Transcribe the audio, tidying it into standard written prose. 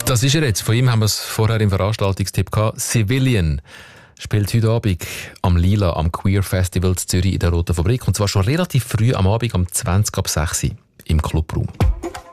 Das ist er jetzt. Von ihm haben wir es vorher im Veranstaltungstipp gehabt. Civilian spielt heute Abend am Lila, am Queer Festival in Zürich in der Roten Fabrik. Und zwar schon relativ früh am Abend, um 20 ab 6 Uhr im Clubraum.